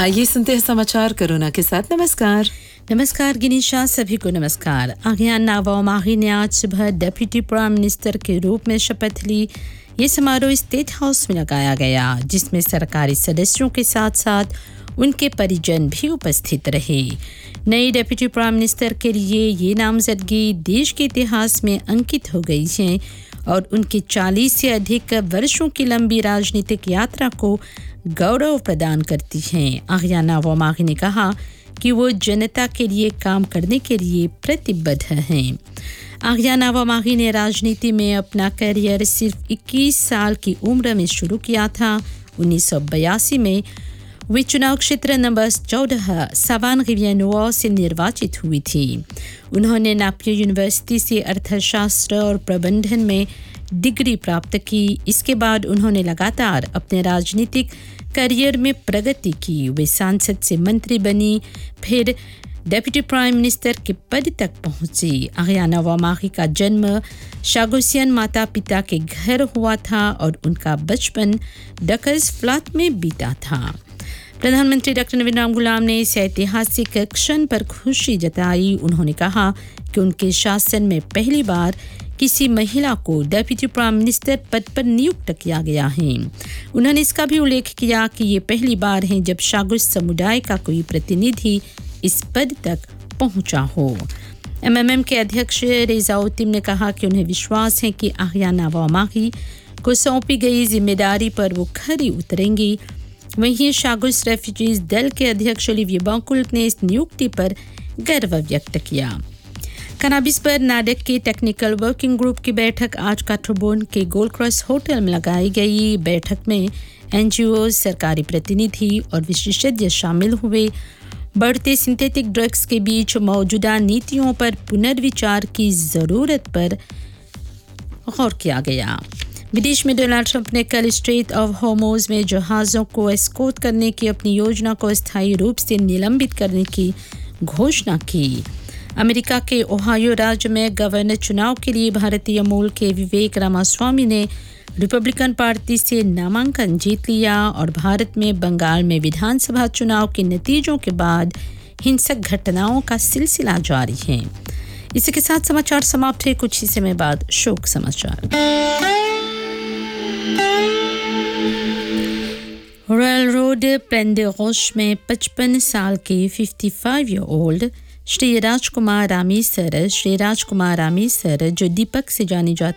आइए सुनते हैं समाचार कोरोना के साथ। नमस्कार। नमस्कार गिनीशा, सभी को नमस्कार। आर्यान नावामाही ने आज सुबह डेप्यूटी प्राइम मिनिस्टर के रूप में शपथ ली। ये समारोह स्टेट हाउस में लगाया गया, जिसमें सरकारी सदस्यों के साथ साथ उनके परिजन भी उपस्थित रहे। नई डेप्यूटी प्राइम मिनिस्टर के लिए ये नामजदगी देश के इतिहास में अंकित हो गई है और उनकी 40 से अधिक वर्षों की लंबी राजनीतिक यात्रा को गौरव प्रदान करती हैं। आर्यान नावामाही ने कहा कि वो जनता के लिए काम करने के लिए प्रतिबद्ध हैं। आर्यान नावामाही ने राजनीति में अपना करियर सिर्फ 21 साल की उम्र में शुरू किया था। 1982 में वे चुनाव क्षेत्र नंबर 14 सावान रिवियनोआ से निर्वाचित हुई थी। उन्होंने नापियो यूनिवर्सिटी से अर्थशास्त्र और प्रबंधन में डिग्री प्राप्त की। इसके बाद उन्होंने लगातार अपने राजनीतिक करियर में प्रगति की। वे सांसद से मंत्री बनी, फिर डेप्यूटी प्राइम मिनिस्टर के पद तक पहुंची। आर्यान नावामाही का जन्म शागोसियन माता पिता के घर हुआ था और उनका बचपन डकर्स फ्लैट में बीता था। प्रधानमंत्री डॉक्टर नवीन राम गुलाम ने इस ऐतिहासिक क्षण पर खुशी जताई। उन्होंने कहा कि उनके शासन में पहली बार किसी महिला को डेप्यूटी प्राइम मिनिस्टर पद पर नियुक्त किया गया है। उन्होंने इसका भी उल्लेख किया कि ये पहली बार है जब शागुस समुदाय का कोई प्रतिनिधि इस पद तक पहुंचा हो। एमएमएम के अध्यक्ष रेजाउद्दीन ने कहा कि उन्हें विश्वास है कि आर्यान नावामाही को सौंपी गई जिम्मेदारी पर वो खरी उतरेंगी। वहीं शागुस रेफ्यूजीज दल के अध्यक्ष ओलिविये बाकुल्ट ने इस नियुक्ति पर गर्व व्यक्त किया। कनाबिस पर नाडक के टेक्निकल वर्किंग ग्रुप की बैठक आज काठगोदाम के गोल्ड क्रॉस होटल में लगाई गई। बैठक में एनजीओ, सरकारी प्रतिनिधि और विशेषज्ञ शामिल हुए। बढ़ते सिंथेटिक ड्रग्स के बीच मौजूदा नीतियों पर पुनर्विचार की ज़रूरत पर गौर किया गया। विदेश में डोनाल्ड ट्रंप ने कल स्ट्रेट ऑफ होर्मुज़ में जहाज़ों को एस्कॉर्ट करने की अपनी योजना को अस्थायी रूप से निलंबित करने की घोषणा की। अमेरिका के ओहायो राज्य में गवर्नर चुनाव के लिए भारतीय मूल के विवेक रामास्वामी ने रिपब्लिकन पार्टी से नामांकन जीत लिया और भारत में बंगाल में विधानसभा चुनाव के नतीजों के बाद हिंसक घटनाओं का सिलसिला जारी है। इसी के साथ समाचार समाप्त है। कुछ ही समय बाद शोक समाचार। रॉयल रोड प्लेन दे रोश में 55 साल के 55 ईयर ओल्ड श्री राजकुमार रामेसर जो दीपक से जाने जाते